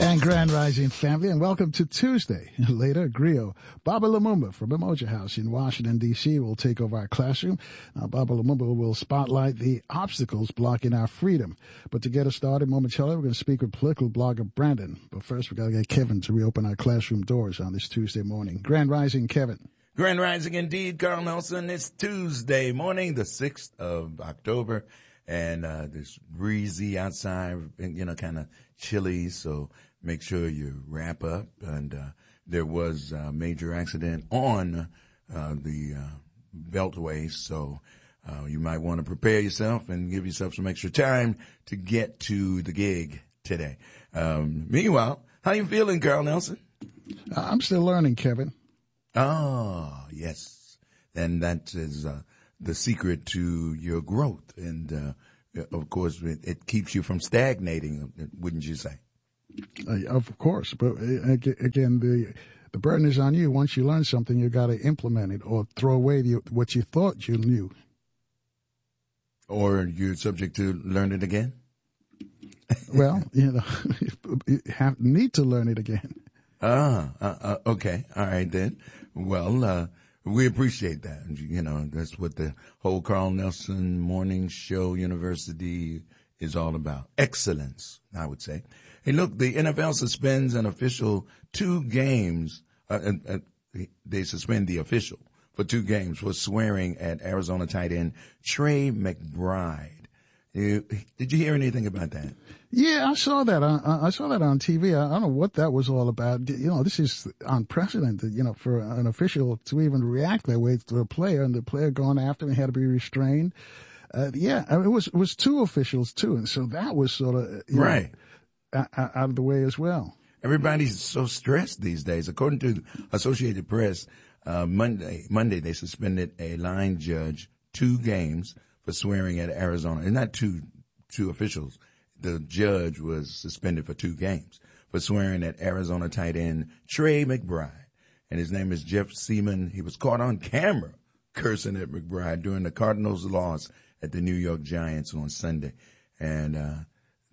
And Grand Rising family, and welcome to Tuesday. Later, Griot Baba Lumumba from Emoja House in Washington, D.C. will take over our classroom. Now, Baba Lumumba will spotlight the obstacles blocking our freedom. But to get us started momentarily, we're going to speak with political blogger Brandon. But first, we've got to get Kevin to reopen our classroom doors on this Tuesday morning. Grand Rising, Kevin. Grand Rising indeed, Carl Nelson. It's Tuesday morning, the 6th of October. And it's breezy outside, kind of chilly, so make sure you wrap up. And there was a major accident on the Beltway, so you might want to prepare yourself and give yourself some extra time to get to the gig today. Meanwhile, how you feeling, Carl Nelson? I'm still learning, Kevin. Oh, yes. And that is the secret to your growth. And, of course, it keeps you from stagnating, wouldn't you say? Of course. But again, the burden is on you. Once you learn something, you got to implement it or throw away what you thought you knew. Or you're subject to learn it again? Well, you need to learn it again. Okay. All right, then. Well, we appreciate that. That's what the whole Carl Nelson Morning Show University is all about. Excellence, I would say. Hey, look, the NFL suspends an official 2 games. They suspend the official for 2 games for swearing at Arizona tight end Trey McBride. Did you hear anything about that? Yeah, I saw that. I saw that on TV. I don't know what that was all about. This is unprecedented, for an official to even react that way to a player, and the player going after him had to be restrained. It was 2 officials too, and so that was sort of right out of the way as well. Everybody's so stressed these days. According to Associated Press, Monday they suspended a line judge 2 games for swearing at Arizona, and not two officials. The judge was suspended for 2 games for swearing at Arizona tight end Trey McBride. And his name is Jeff Seaman. He was caught on camera cursing at McBride during the Cardinals' loss at the New York Giants on Sunday. And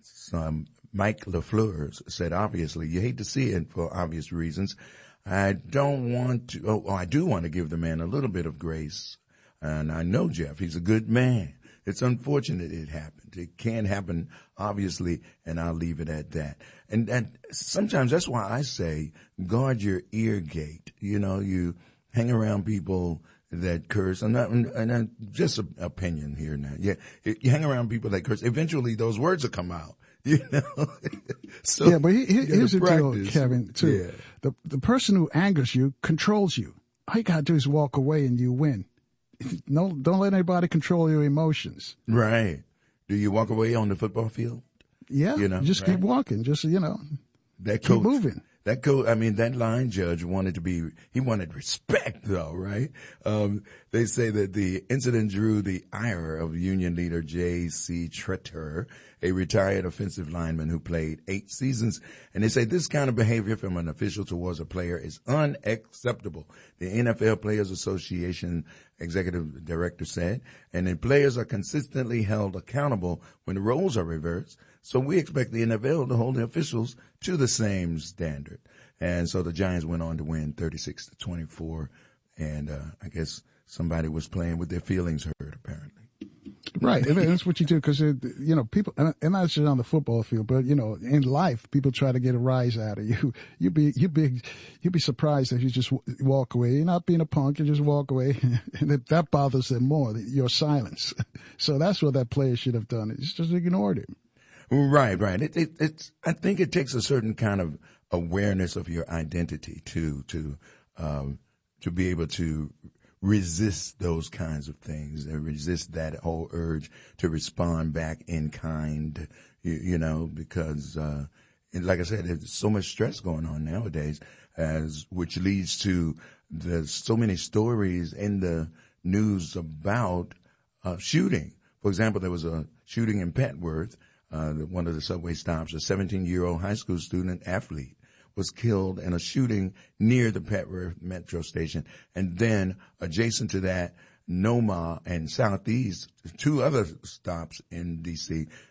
Mike LaFleur said, obviously, you hate to see it for obvious reasons. I don't want to, I do want to give the man a little bit of grace. And I know Jeff, he's a good man. It's unfortunate it happened. It can happen, obviously, and I'll leave it at that. And sometimes that's why I say guard your ear gate. You hang around people that curse. I'm not just an opinion here now. Yeah, you hang around people that curse. Eventually, those words will come out. So yeah, but here's the deal, Kevin. Too, yeah. The person who angers you controls you. All you gotta do is walk away, and you win. No, don't let anybody control your emotions. Right. Do you walk away on the football field? Yeah. Just keep walking. Just, that keep moving. That coach, that line judge he wanted respect though, right? They say that the incident drew the ire of union leader J.C. Tretter, a retired offensive lineman who played 8 seasons. And they say this kind of behavior from an official towards a player is unacceptable. The NFL Players Association executive director said, and the players are consistently held accountable when the roles are reversed. So we expect the NFL to hold the officials to the same standard. And so the Giants went on to win 36-24. And I guess somebody was playing with their feelings hurt, apparently. Right. And that's what you do because, people, and not just on the football field, but, in life, people try to get a rise out of you. You'd be surprised if you just walk away. You're not being a punk. You just walk away. And that bothers them more, your silence. So that's what that player should have done. It's just ignored him. Right. I think it takes a certain kind of awareness of your identity to be able to resist those kinds of things and resist that whole urge to respond back in kind, because, like I said, there's so much stress going on nowadays, which leads to there's so many stories in the news about shooting. For example, there was a shooting in Petworth. One of the subway stops, a 17-year-old high school student athlete was killed in a shooting near the Petworth metro station. And then adjacent to that, Noma and Southeast, 2 other stops in D.C.,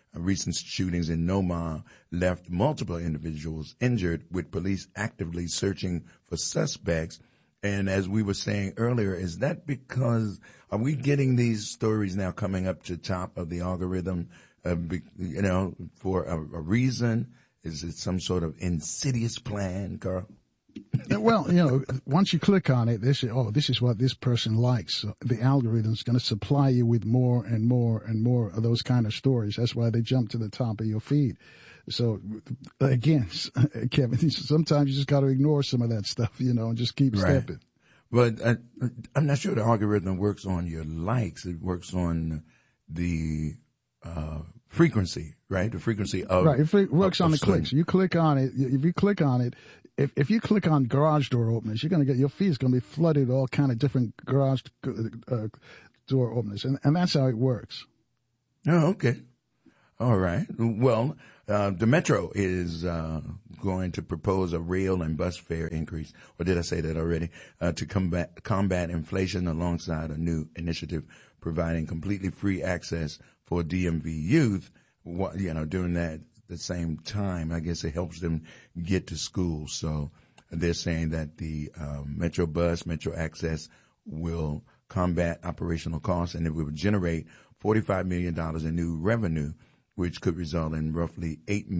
recent shootings in Noma left multiple individuals injured, with police actively searching for suspects. And as we were saying earlier, is that because, are we getting these stories now coming up to top of the algorithm, for a reason? Is it some sort of insidious plan, Carl? Well, once you click on it, this is what this person likes. So the algorithm's going to supply you with more and more and more of those kind of stories. That's why they jump to the top of your feed. So again, Kevin, sometimes you just got to ignore some of that stuff, and just keep stepping. But I'm not sure the algorithm works on your likes. It works on the frequency, right? The frequency of It works on the clicks. You click on it. If you click on it, if you click on garage door openers, you're going to get, your feed is going to be flooded with all kind of different garage door openers, and that's how it works. Oh, okay. All right. Well, the Metro is going to propose a rail and bus fare increase, or did I say that already, to combat inflation, alongside a new initiative providing completely free access for DMV youth. During the same time, I guess it helps them get to school. So they're saying that the Metro Bus, Metro Access will combat operational costs, and it will generate $45 million in new revenue, which could result in roughly $8 million